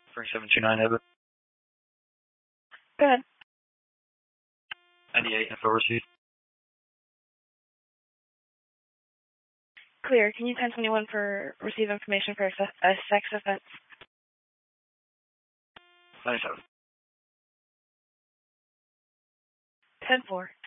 3729 Evan. Go ahead. 98 info received. Clear. Can you 1021 for receive information for a sex offense? 97. 10-4.